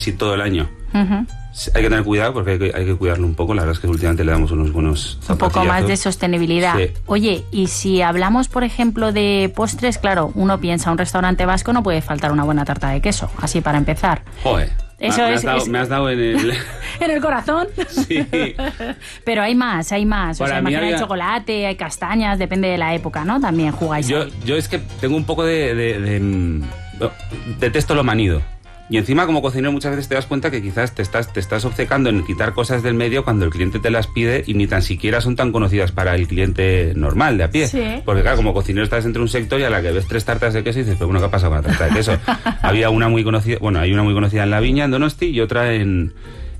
sí, todo el año. Uh-huh. Hay que tener cuidado porque hay que cuidarlo un poco. La verdad es que últimamente le damos unos buenos zapatillazos. Un poco más de sostenibilidad. Sí. Oye, y si hablamos, por ejemplo, de postres, claro, uno piensa, un restaurante vasco no puede faltar una buena tarta de queso, así para empezar. Joder. Eso me has dado en el... ¿En el corazón? Sí. Pero hay más. O sea, imagina hay chocolate, hay castañas, depende de la época, ¿no? También jugáis ahí. Yo es que tengo un poco detesto lo manido. Y encima, como cocinero, muchas veces te das cuenta que quizás te estás obcecando en quitar cosas del medio cuando el cliente te las pide y ni tan siquiera son tan conocidas para el cliente normal, de a pie. Sí. Porque claro, como cocinero estás entre un sector y a la que ves 3 tartas de queso y dices, pero bueno, ¿qué ha pasado con la tarta de queso? Había una muy conocida, hay una muy conocida en La Viña, en Donosti, y otra en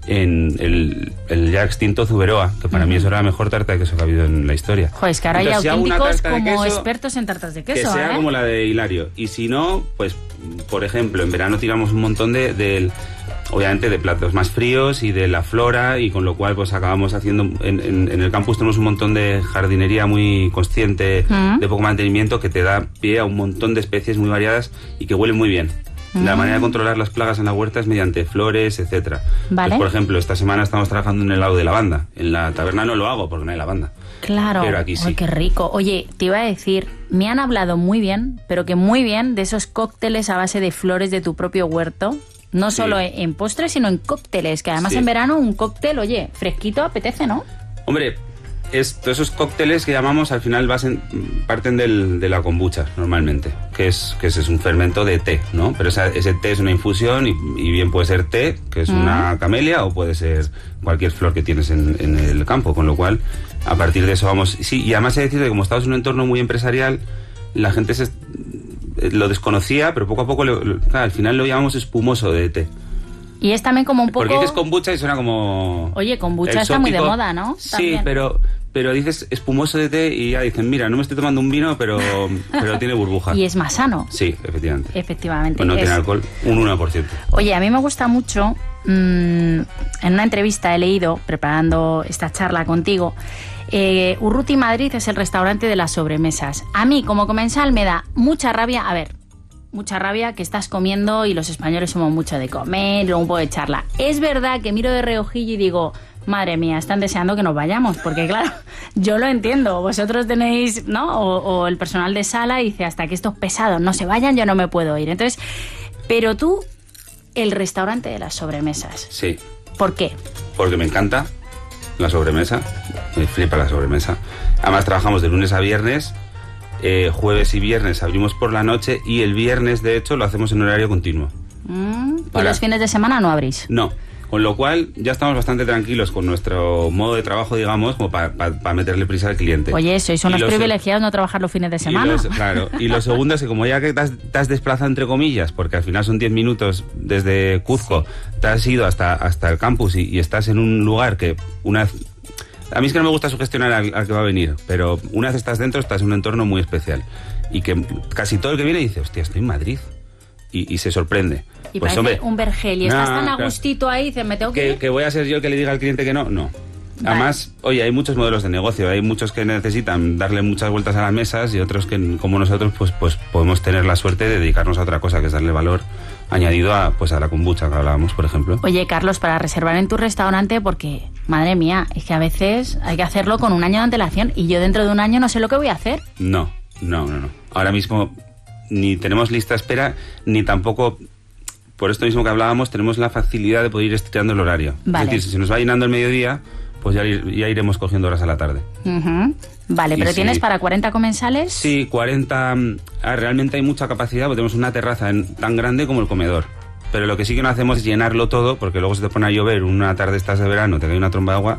el ya extinto Zuberoa, que para mí es la mejor tarta de queso que ha habido en la historia. Joder, es que ahora entonces, hay auténticos como queso, expertos en tartas de queso, que sea como la de Hilario. Y si no, pues, por ejemplo, en verano tiramos un montón obviamente de platos más fríos y de la flora, y con lo cual pues acabamos haciendo en el campus tenemos un montón de jardinería muy consciente, de poco mantenimiento, que te da pie a un montón de especies muy variadas y que huelen muy bien. La manera de controlar las plagas en la huerta es mediante flores, etcétera. Vale. Pues, por ejemplo, esta semana estamos trabajando en el helado de lavanda. En la taberna no lo hago porque no hay lavanda. Claro. Pero aquí sí. Ay, qué rico. Oye, te iba a decir, me han hablado muy bien, pero que muy bien, de esos cócteles a base de flores de tu propio huerto. No solo en postres, sino en cócteles, que además en verano un cóctel, oye, fresquito apetece, ¿no? Hombre, todos esos cócteles que llamamos al final parten de la kombucha normalmente, que es un fermento de té, ¿no? Pero ese té es una infusión y bien puede ser té, que es una camelia, o puede ser cualquier flor que tienes en el campo, con lo cual a partir de eso vamos... Sí, y además he de decir que como estamos en un entorno muy empresarial, la gente lo desconocía, pero poco a poco al final lo llamamos espumoso de té. Y es también como un poco... Porque dices kombucha y suena como... Oye, kombucha exótico. Está muy de moda, ¿no? Sí, también. pero dices espumoso de té y ya dicen, mira, no me estoy tomando un vino, pero tiene burbuja. Y es más sano. Sí, efectivamente. Efectivamente. Pues no tiene alcohol, un 1%. Oye, a mí me gusta mucho, en una entrevista he leído, preparando esta charla contigo, Urruti Madrid es el restaurante de las sobremesas. A mí, como comensal, me da mucha rabia, mucha rabia que estás comiendo, y los españoles somos mucho de comer, luego un poco de charla. Es verdad que miro de reojillo y digo, madre mía, están deseando que nos vayamos, porque claro, yo lo entiendo, vosotros tenéis, ¿no? O el personal de sala dice, hasta que estos pesados no se vayan, yo no me puedo ir. Entonces, pero tú, el restaurante de las sobremesas. Sí. ¿Por qué? Porque me encanta la sobremesa, me flipa la sobremesa. Además trabajamos de lunes a viernes, jueves y viernes abrimos por la noche, y el viernes, de hecho, lo hacemos en horario continuo. ¿Y los fines de semana no abrís? No. Con lo cual ya estamos bastante tranquilos con nuestro modo de trabajo, digamos, como para meterle prisa al cliente. Oye, sois unos privilegiados no trabajar los fines de semana. Claro, y lo segundo es que como ya que te has desplazado entre comillas, porque al final son 10 minutos desde Cuzco, te has ido hasta el campus y estás en un lugar que a mí es que no me gusta sugestionar al que va a venir, pero una vez estás dentro estás en un entorno muy especial y que casi todo el que viene dice, hostia, estoy en Madrid, y se sorprende. Y pues, parece hombre, un vergel y estás tan a gustito ahí, dices, me tengo que ir. ¿Que voy a ser yo el que le diga al cliente que no? No. Vale. Además, oye, hay muchos modelos de negocio, hay muchos que necesitan darle muchas vueltas a las mesas y otros que, como nosotros, pues podemos tener la suerte de dedicarnos a otra cosa, que es darle valor añadido a la kombucha que hablábamos, por ejemplo. Oye, Carlos, para reservar en tu restaurante, porque, madre mía, es que a veces hay que hacerlo con un año de antelación y yo dentro de un año no sé lo que voy a hacer. No. Ahora mismo ni tenemos lista de espera, ni tampoco... Por esto mismo que hablábamos, tenemos la facilidad de poder ir estirando el horario. Vale. Es decir, si se nos va llenando el mediodía, pues ya iremos cogiendo horas a la tarde. Uh-huh. Vale, pero ¿tienes para 40 comensales? Sí, 40... realmente hay mucha capacidad, porque tenemos una terraza tan grande como el comedor. Pero lo que sí que no hacemos es llenarlo todo, porque luego se te pone a llover una tarde estás de verano, te cae una tromba de agua,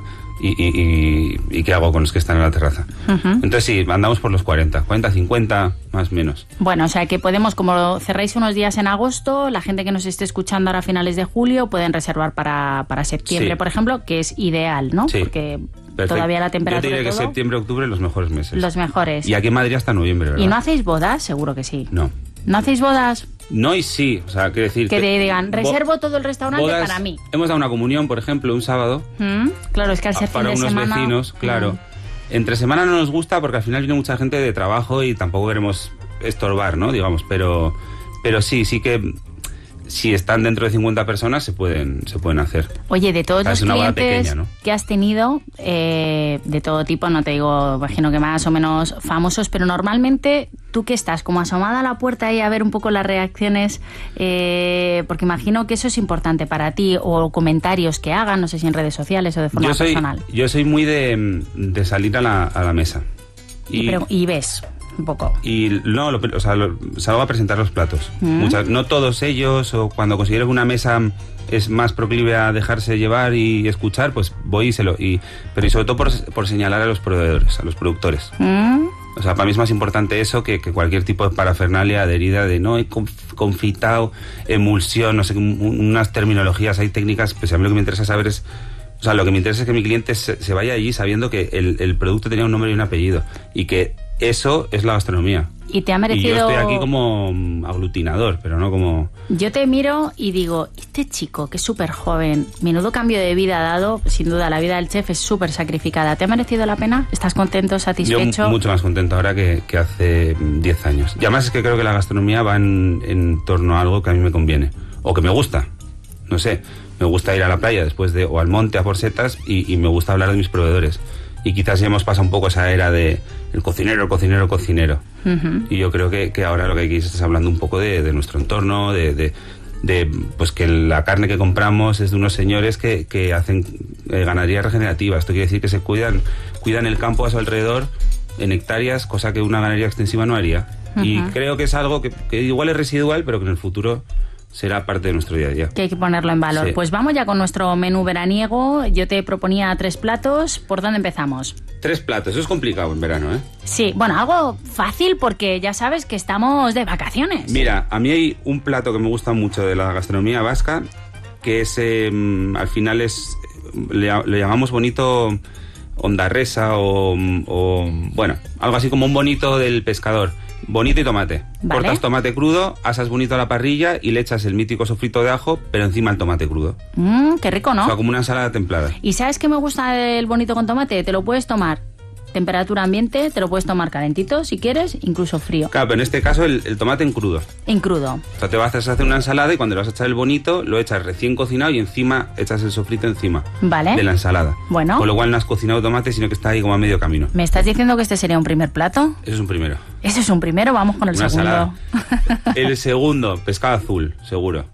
y ¿qué hago con los que están en la terraza? Uh-huh. Entonces sí, andamos por los 40, 50, más o menos. Bueno, o sea que podemos, como cerráis unos días en agosto, la gente que nos esté escuchando ahora a finales de julio pueden reservar para septiembre, por ejemplo, que es ideal, ¿no? Sí. Porque perfecto. Todavía la temperatura. Yo te diría que septiembre, octubre, los mejores meses. Los mejores. Y aquí en Madrid hasta noviembre, ¿verdad? ¿Y no hacéis bodas? Seguro que sí. No. ¿No hacéis bodas? No y sí, o sea, quiero decir... Que te digan, reservo todo el restaurante bodas, para mí. Hemos dado una comunión, por ejemplo, un sábado. Claro, es que al ser fin de semana... Para unos vecinos, claro. Entre semana no nos gusta porque al final viene mucha gente de trabajo y tampoco queremos estorbar, ¿no? Digamos, pero sí que si están dentro de 50 personas, se pueden hacer. Oye, de todos los clientes pequeña, ¿no? que has tenido, de todo tipo, no te digo, imagino que más o menos famosos, pero normalmente, ¿tú qué estás? Como asomada a la puerta y a ver un poco las reacciones, porque imagino que eso es importante para ti, o comentarios que hagan, no sé si en redes sociales o de forma personal. Yo soy muy de salir a la mesa. Y ves un poco. Y no, salgo a presentar los platos. No todos ellos, o cuando considero que una mesa es más proclive a dejarse llevar y escuchar, pues voy pero sobre todo por señalar a los proveedores, a los productores. O sea, para mí es más importante eso que cualquier tipo de parafernalia adherida de confitado, emulsión, no sé, unas terminologías, hay técnicas, pues a mí lo que me interesa saber es... O sea, lo que me interesa es que mi cliente se vaya allí sabiendo que el producto tenía un nombre y un apellido, y que eso es la gastronomía. Y te ha merecido... Y yo estoy aquí como aglutinador, pero no como... Yo te miro y digo, este chico que es súper joven, menudo cambio de vida ha dado, sin duda la vida del chef es súper sacrificada. ¿Te ha merecido la pena? ¿Estás contento, satisfecho? Yo mucho más contento ahora que hace 10 años. Y además es que creo que la gastronomía va en torno a algo que a mí me conviene, o que me gusta, no sé. Me gusta ir a la playa o al monte a por setas, y me gusta hablar de mis proveedores. Y quizás ya hemos pasado un poco esa era de el cocinero. Y yo creo que ahora lo que hay que ir es hablando un poco de nuestro entorno, de pues que la carne que compramos es de unos señores que hacen ganadería regenerativa. Esto quiere decir que se cuidan el campo a su alrededor en hectáreas, cosa que una ganadería extensiva no haría. Y creo que es algo que igual es residual, pero que en el futuro será parte de nuestro día a día. Que hay que ponerlo en valor. Sí. Pues vamos ya con nuestro menú veraniego. Yo te proponía 3 platos. ¿Por dónde empezamos? 3 platos. Eso es complicado en verano, ¿eh? Sí, bueno, algo fácil porque ya sabes que estamos de vacaciones. Mira, a mí hay un plato que me gusta mucho de la gastronomía vasca, que es, al final le llamamos bonito ondarresa o bueno, algo así como un bonito del pescador. Bonito y tomate. Vale. Cortas tomate crudo, asas bonito a la parrilla y le echas el mítico sofrito de ajo, pero encima el tomate crudo. Qué rico, ¿no? O sea, como una ensalada templada. ¿Y sabes qué me gusta el bonito con tomate? Te lo puedes tomar temperatura ambiente, te lo puedes tomar calentito si quieres, incluso frío. Claro, pero en este caso el tomate en crudo. En crudo. O sea, te vas a hacer una ensalada y cuando le vas a echar el bonito, lo echas recién cocinado y encima echas el sofrito encima. Vale. De la ensalada. Bueno. Con lo cual no has cocinado tomate, sino que está ahí como a medio camino. ¿Me estás diciendo que este sería un primer plato? Eso es un primero. Eso es un primero, vamos con el una segundo. El segundo, pescado azul, seguro.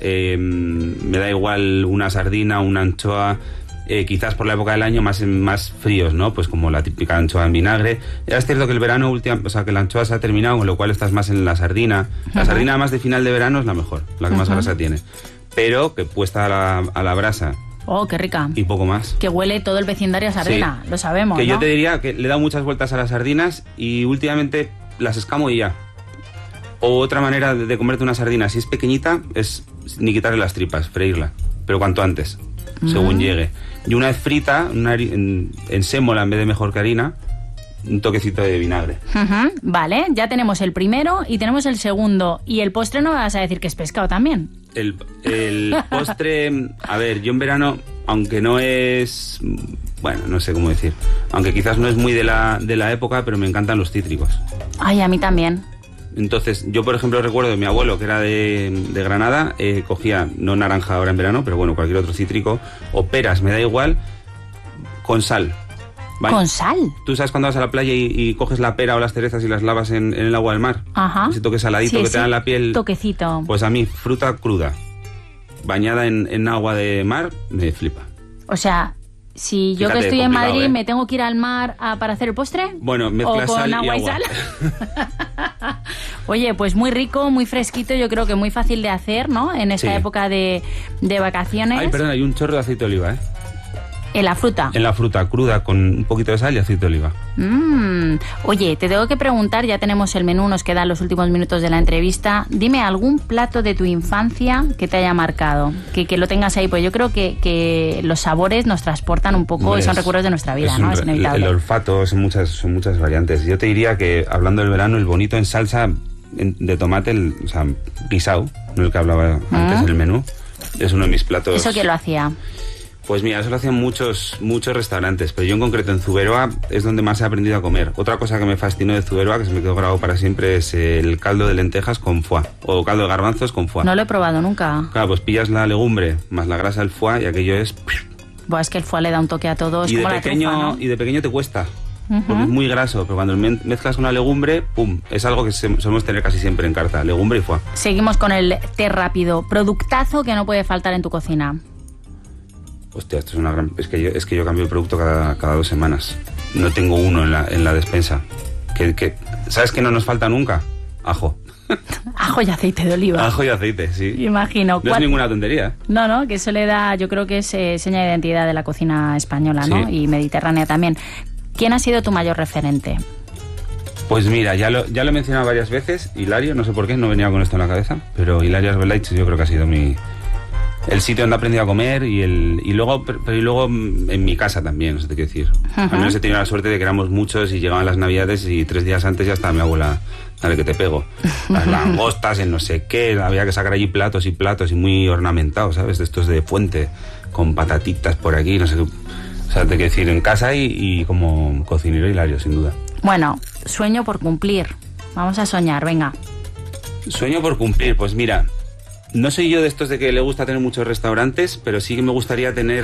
Me da igual una sardina, una anchoa... quizás por la época del año más fríos, ¿no? Pues como la típica anchoa en vinagre. Es cierto que el verano, o sea, que la anchoa se ha terminado, con lo cual estás más en la sardina. La sardina, además de final de verano, es la mejor, la que más grasa tiene. Pero que puesta a la brasa. Oh, qué rica. Y poco más. Que huele todo el vecindario a sardina, sí. Lo sabemos, que ¿no? Yo te diría que le he dado muchas vueltas a las sardinas y últimamente las escamo y ya. O otra manera de comerte una sardina, si es pequeñita, es ni quitarle las tripas, freírla. Pero cuanto antes, según llegue. Y una vez frita, en sémola en vez de mejor que harina, un toquecito de vinagre. Vale, ya tenemos el primero y tenemos el segundo. Y el postre no me vas a decir que es pescado también. El postre, a ver, yo en verano, aunque no es... Bueno, no sé cómo decir. Aunque quizás no es muy de la época, pero me encantan los cítricos. Ay, a mí también. Entonces, yo por ejemplo recuerdo de mi abuelo, que era de Granada, cogía, no naranja ahora en verano, pero bueno, cualquier otro cítrico, o peras, me da igual, con sal. ¿Vale? ¿Con sal? ¿Tú sabes cuando vas a la playa y coges la pera o las cerezas y las lavas en el agua del mar? Ajá. Ese toque saladito que te da en la piel. Toquecito. Pues a mí, fruta cruda, bañada en agua de mar, me flipa. O sea... Si yo que estoy en Madrid me tengo que ir al mar para hacer el postre, bueno, mezcla o con sal agua y sal. Oye, pues muy rico, muy fresquito, yo creo que muy fácil de hacer, ¿no? En esta época de vacaciones. Ay, perdón, hay un chorro de aceite de oliva, ¿eh? ¿En la fruta? En la fruta, cruda, con un poquito de sal y aceite de oliva. Oye, te tengo que preguntar, ya tenemos el menú, nos quedan los últimos minutos de la entrevista. Dime algún plato de tu infancia que te haya marcado, que lo tengas ahí, pues yo creo que los sabores nos transportan un poco y son recuerdos de nuestra vida, ¿no? Es inevitable. El olfato son muchas variantes. Yo te diría que, hablando del verano, el bonito en salsa de tomate, o sea, guisao, no el que hablaba antes en el menú, es uno de mis platos. ¿Eso quién lo hacía? Pues mira, eso lo hacían muchos restaurantes, pero yo en concreto en Zuberoa es donde más he aprendido a comer. Otra cosa que me fascinó de Zuberoa, que se me quedó grabado para siempre, es el caldo de lentejas con foie, o caldo de garbanzos con foie. No lo he probado nunca. Claro, pues pillas la legumbre más la grasa del foie y aquello es... Buah, es que el foie le da un toque a todo, es como la trufa, ¿no? Y de pequeño te cuesta, porque es muy graso, pero cuando mezclas una legumbre, ¡pum! Es algo que solemos tener casi siempre en carta, legumbre y foie. Seguimos con el té rápido, productazo que no puede faltar en tu cocina. Hostia, esto es una gran... Es que yo cambio de producto cada 2 semanas. No tengo uno en la despensa. ¿Sabes qué no nos falta nunca? Ajo. Ajo y aceite de oliva. Ajo y aceite, sí. Imagino. No es ninguna tontería. No, que eso le da, yo creo que es seña de identidad de la cocina española, ¿no? Sí. Y mediterránea también. ¿Quién ha sido tu mayor referente? Pues mira, ya lo he mencionado varias veces. Hilario, no sé por qué, no venía con esto en la cabeza, pero Hilario Arbelaich yo creo que ha sido el sitio donde he aprendido a comer y luego en mi casa también, no sé qué quiero decir. Al menos he tenido la suerte de que éramos muchos y llegaban las navidades y 3 días antes ya estaba mi abuela, dale que te pego. Las langostas, el no sé qué, había que sacar allí platos y muy ornamentados, ¿sabes? De estos de fuente, con patatitas por aquí, no sé qué. O sea, te quiero decir, en casa y como cocinero Hilario, sin duda. Bueno, sueño por cumplir. Vamos a soñar, venga. Sueño por cumplir, pues mira... No soy yo de estos de que le gusta tener muchos restaurantes, pero sí que me gustaría tener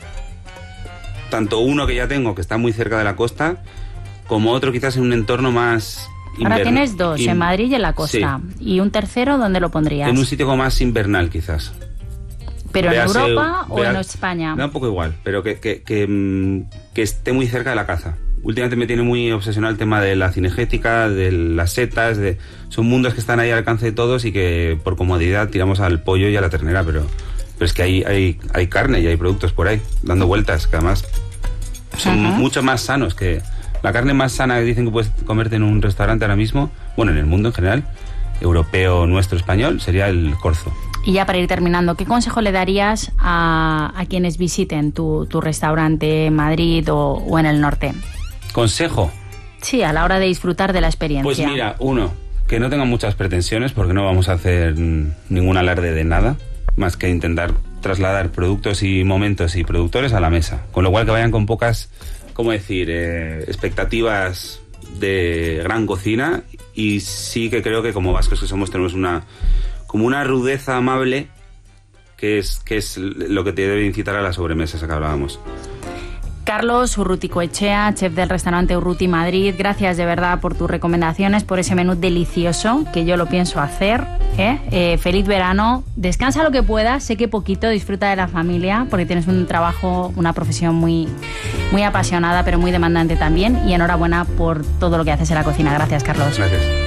tanto uno que ya tengo, que está muy cerca de la costa, como otro quizás en un entorno más invernal. Ahora tienes 2, en Madrid y en la costa. Sí. ¿Y un tercero dónde lo pondrías? En un sitio como más invernal, quizás. ¿Pero en Europa o en España? Da un poco igual, pero que esté muy cerca de la caza. Últimamente me tiene muy obsesionado el tema de la cinegética, de las setas, son mundos que están ahí al alcance de todos y que por comodidad tiramos al pollo y a la ternera, pero es que hay carne y hay productos por ahí dando vueltas, que además son mucho más sanos que... La carne más sana que dicen que puedes comerte en un restaurante ahora mismo, bueno, en el mundo en general, europeo, nuestro, español, sería el corzo. Y ya para ir terminando, ¿qué consejo le darías a quienes visiten tu restaurante en Madrid o en el norte? ¿Consejo? Sí, a la hora de disfrutar de la experiencia. Pues mira, uno, que no tengan muchas pretensiones porque no vamos a hacer ningún alarde de nada, más que intentar trasladar productos y momentos y productores a la mesa. Con lo cual que vayan con pocas, ¿cómo decir?, expectativas de gran cocina, y sí que creo que como vascos que somos tenemos una rudeza amable que es lo que te debe incitar a las sobremesas a que hablábamos. Carlos Urruticoechea, chef del restaurante Urruti Madrid, gracias de verdad por tus recomendaciones, por ese menú delicioso que yo lo pienso hacer. Feliz verano, descansa lo que puedas, sé que poquito, disfruta de la familia porque tienes un trabajo, una profesión muy, muy apasionada pero muy demandante también, y enhorabuena por todo lo que haces en la cocina. Gracias, Carlos. Gracias.